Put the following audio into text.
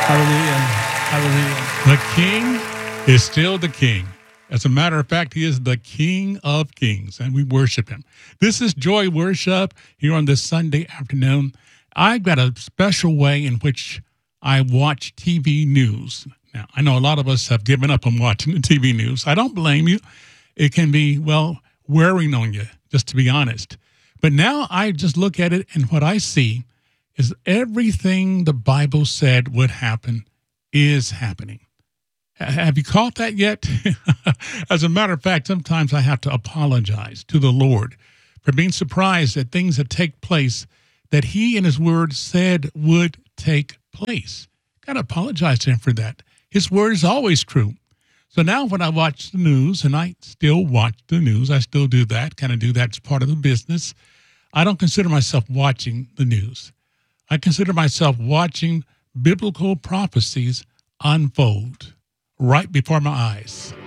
Hallelujah. Hallelujah. The King is still the King. As a matter of fact, he is the King of Kings, and we worship him. This is Joy Worship here on this Sunday afternoon. I've got a special way in which I watch TV news. Now, I know a lot of us have given up on watching the TV news. I don't blame you. It can be, well, wearing on you, just to be honest. But now I just look at it, and what I see is everything the Bible said would happen is happening. Have you caught that yet? As a matter of fact, sometimes I have to apologize to the Lord for being surprised at things that take place that he in his word said would take place. Got to apologize to him for that. His word is always true. So now when I watch the news, and I still watch the news, I still do that, kind of do that as part of the business. I don't consider myself watching the news. I consider myself watching biblical prophecies unfold right before my eyes.